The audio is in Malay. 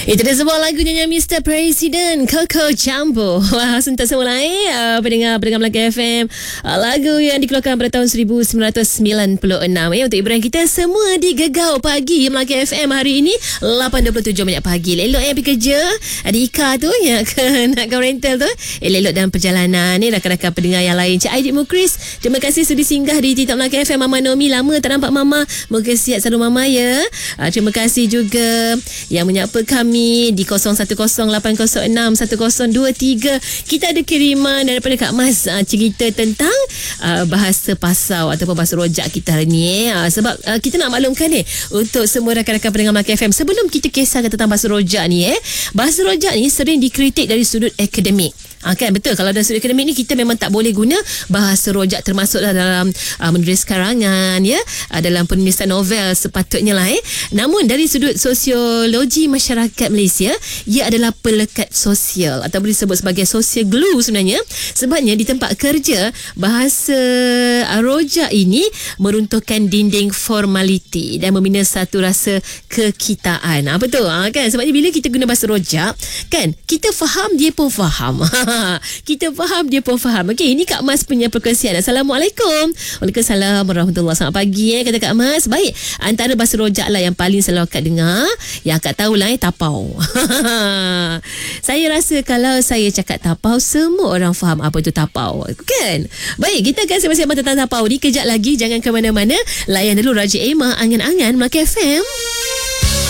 Itu dia sebuah lagu nyanyian Mr. President Coco Jumbo. Wah, sentak semua pendengar Melaka FM. Lagu yang dikeluarkan pada tahun 1996 untuk hiburan kita semua di Gegau Pagi Melaka FM hari ini 8.27 minit pagi. Elok pergi kerja. Ada Ika tu yang nakkan rental tu. Elok dalam perjalanan ni rakan-rakan pendengar yang lain. Cik Aidit Mukris, terima kasih sudi singgah di TikTok Melaka FM. Mama Nomi, lama tak nampak Mama. Moga sihat selalu Mama ya. Terima kasih juga yang menyapa kami di 0108061023. Kita ada kiriman daripada Kak Mas cerita tentang bahasa pasau ataupun bahasa rojak kita hari ni sebab kita nak maklumkan untuk semua rakan-rakan pendengar Melaka FM, sebelum kita kisahkan tentang bahasa rojak ni bahasa rojak ni sering dikritik dari sudut akademik. Kan betul, kalau dari sudut akademik ni kita memang tak boleh guna bahasa rojak, termasuklah dalam menulis karangan dalam penulisan novel sepatutnya lah Namun dari sudut sosiologi masyarakat Malaysia, ia adalah pelekat sosial atau boleh disebut sebagai social glue sebenarnya. Sebabnya di tempat kerja, bahasa rojak ini meruntuhkan dinding formaliti dan membina satu rasa kekitaan. Betul kan? Sebabnya bila kita guna bahasa rojak kan, kita faham, dia pun faham. Kita faham, dia pun faham. Okey, ini Kak Mas punya perkongsian. Assalamualaikum. Waalaikumsalam warahmatullahi. Selamat pagi kata Kak Mas. Baik, antara bahasa rojak lah yang paling selalu akak dengar, yang akak tahulah tapau. Saya rasa kalau saya cakap tapau, semua orang faham apa itu tapau kan? Baik, kita akan sembang-sembang tentang tapau ni kejap lagi. Jangan ke mana-mana. Layan dulu Raja Emma, Angan-Angan Melaka FM.